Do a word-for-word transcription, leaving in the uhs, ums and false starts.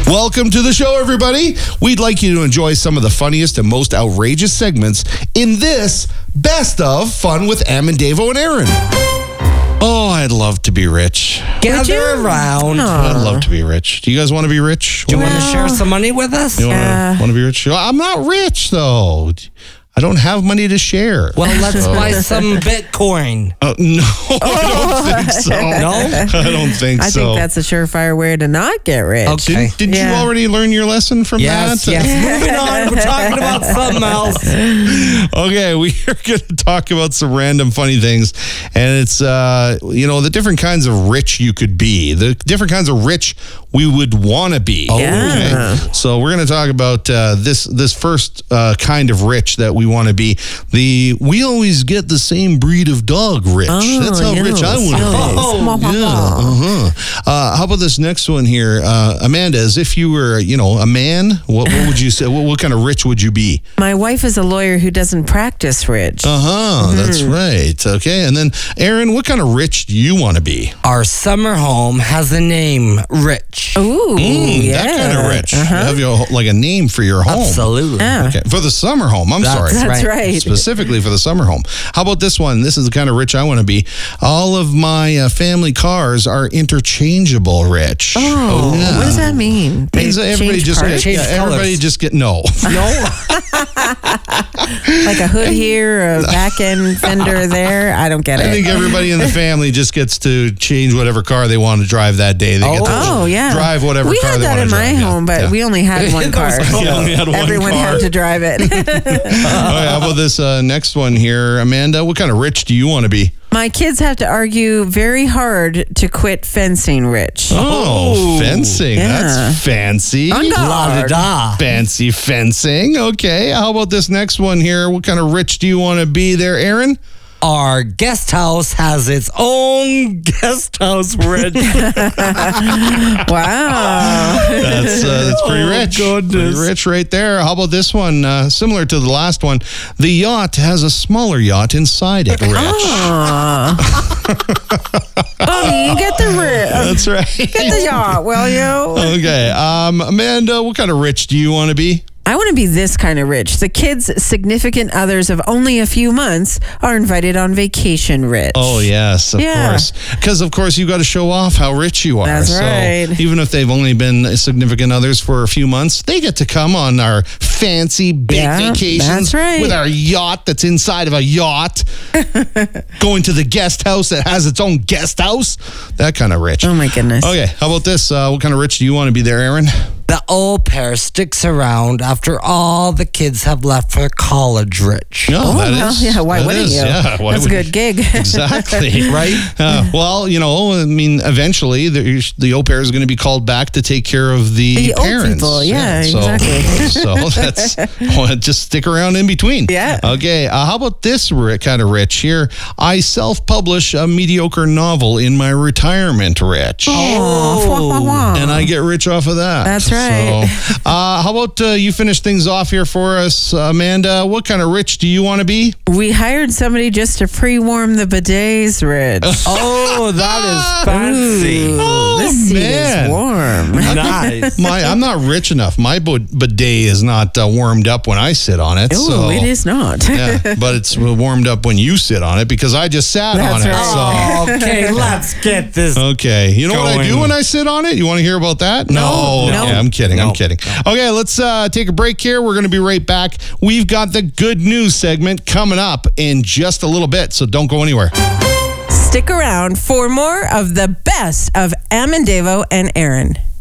Welcome to the show, everybody. We'd like you to enjoy some of the funniest and most outrageous segments in this Best of Fun with Am and Davo and Aaron. Oh, I'd love to be rich. Gather around. I'd love to be rich. Do you guys want to be rich? Do you want to Well, share some money with us? You want, Yeah. to, want to be rich? I'm not rich, though. I don't have money to share. Well, let's buy some Bitcoin. Uh, no, I don't think so. No? I don't think I so. think that's a surefire way to not get rich. Okay. Didn't, did you Yeah. already learn your lesson from Yes, that? yes. Moving on. We're talking about something else. Okay, we are going to talk about some random funny things, and it's uh, you know the different kinds of rich you could be, the different kinds of rich we would want to be. Yeah. Okay? So we're going to talk about uh, this this first uh, kind of rich that we want to be. The we always get the same breed of dog rich. Oh, That's how yes, rich I want to yes. be. Oh, Yeah. Uh-huh. Uh, how about this next one here, uh, Amanda? As if you were, you know, a man, what, what would you say? What, what kind of rich would you be? My wife is a lawyer who doesn't practice rich. Uh huh. That's right. Okay. And then, Aaron, what kind of rich do you want to be? Our summer home has a name, Rich. Ooh, Mm, yeah. That kind of rich. Uh-huh. Have you like a name for your home? Absolutely. Yeah. Okay. For the summer home. I'm That's sorry. That's right. Specifically for the summer home. How about this one? This is the kind of rich I want to be. All of my uh, family cars are interchangeable rich. Oh, yeah. what does that mean? They Means that everybody change just parts? get, Change yeah, everybody colors. just get no. No. Like a hood here, a back end fender there. I don't get I it. think everybody in the family just gets to change whatever car they want to drive that day. They get to Oh yeah, drive whatever we car had they that want in to my drive. Yeah. home, but Yeah. we only had one car. That was- so You only had one everyone car. had to drive it. All right, how about this uh, next one here, Amanda? What kind of rich do you want to be? My kids have to argue very hard to quit fencing, Rich. Oh, Oh, fencing. yeah. That's fancy. On guard. La da da. Fancy fencing. Okay. How about this next one here? What kind of rich do you want to be there, Aaron? Our guest house has its own guest house, Rich. Wow. That's uh, that's pretty Oh, rich. goodness. Pretty rich right there. How about this one? Uh, similar to the last one, the yacht has a smaller yacht inside it. Rich. Aw. Oh, you get the rich. That's right. Get the yacht, will you? Okay. Um, Amanda, what kind of rich do you want to be? I want to be this kind of rich. The kids' significant others of only a few months are invited on vacation, Rich. Oh, yes, of Yeah. course. Because, of course, you got to show off how rich you are. That's so right. even if they've only been significant others for a few months, they get to come on our fancy big Yeah, vacations that's right. with our yacht that's inside of a yacht, going to the guest house that has its own guest house. That kind of rich. Oh, my goodness. Okay, how about this? Uh, what kind of rich do you want to be there, Aaron? The au pair sticks around after all the kids have left for college, Rich. No, Oh, that well, is- yeah, why that wouldn't is, you? Yeah, why That's a wouldn't- good gig. Exactly. Right? Uh, well, you know, I mean, eventually the, the au pair is going to be called back to take care of the, The old parents. people, yeah, so, exactly. So that's well, just stick around in between. Yeah. Okay. Uh, how about this ri- kind of rich here? I self-publish a mediocre novel in my retirement, Rich. Oh. And I get rich off of that. That's right. So, uh, how about uh, you finish things off here for us, Amanda? What kind of rich do you want to be? We hired somebody just to pre-warm the bidets, Rich. Oh, that is fancy. Ooh, Oh, this seat man. is warm. Nice. My, I'm not rich enough. My bo- bidet is not uh, warmed up when I sit on it. Ooh, so, it is not. yeah, but it's warmed up when you sit on it because I just sat That's on it. right. Oh, okay, let's get this. So, okay. You know what I do Going. when I sit on it? You want to hear about that? No. No. Okay, I'm kidding. I'm No. kidding. Okay, let's uh, take a break here. We're going to be right back. We've got the good news segment coming up in just a little bit, so don't go anywhere. Stick around for more of the best of Am and Davo and Aaron.